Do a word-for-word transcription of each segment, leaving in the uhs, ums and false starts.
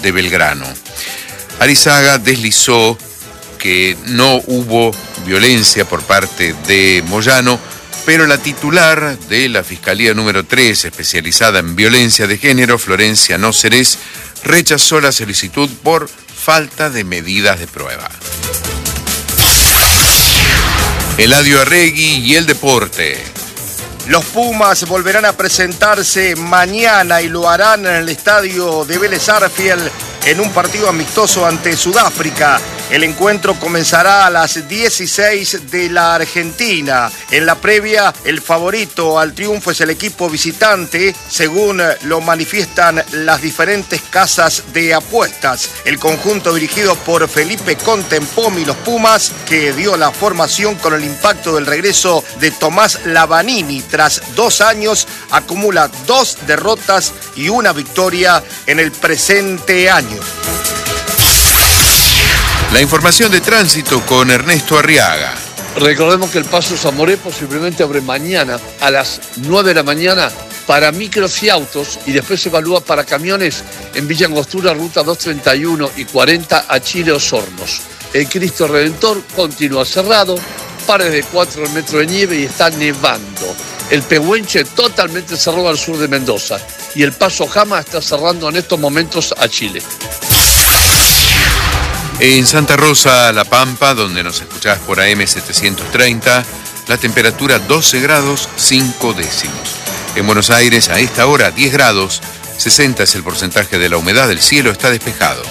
de Belgrano. Arizaga deslizó que no hubo violencia por parte de Moyano, pero la titular de la Fiscalía número tres, especializada en violencia de género, Florencia Nóceres, rechazó la solicitud por falta de medidas de prueba. Eladio Arregui y el deporte. Los Pumas volverán a presentarse mañana y lo harán en el estadio de Vélez Sarsfield en un partido amistoso ante Sudáfrica. El encuentro comenzará a las dieciséis de la Argentina. En la previa, el favorito al triunfo es el equipo visitante, según lo manifiestan las diferentes casas de apuestas. El conjunto dirigido por Felipe Contempomi, los Pumas, que dio la formación con el impacto del regreso de Tomás Lavanini. Tras dos años, acumula dos derrotas y una victoria en el presente año. La información de tránsito con Ernesto Arriaga. Recordemos que el Paso Zamoré posiblemente abre mañana a las nueve de la mañana para micros y autos y después se evalúa para camiones en Villa Angostura, ruta doscientos treinta y uno y cuarenta a Chile Osornos. El Cristo Redentor continúa cerrado, pares de cuatro metros de nieve y está nevando. El Pehuenche totalmente cerrado al sur de Mendoza y el Paso Jama está cerrando en estos momentos a Chile. En Santa Rosa, La Pampa, donde nos escuchás por A M setecientos treinta, la temperatura doce grados cinco décimos. En Buenos Aires, a esta hora, diez grados, sesenta es el porcentaje de la humedad, el cielo está despejado.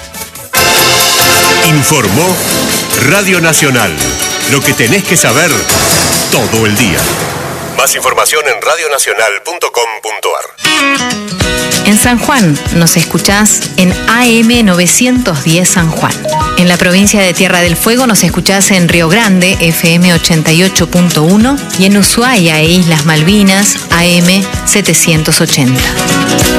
Informó Radio Nacional, lo que tenés que saber todo el día. Más información en radio nacional punto com punto a r. En San Juan nos escuchás en A M novecientos diez San Juan. En la provincia de Tierra del Fuego nos escuchás en Río Grande, F M ochenta y ocho punto uno, y en Ushuaia e Islas Malvinas, A M setecientos ochenta.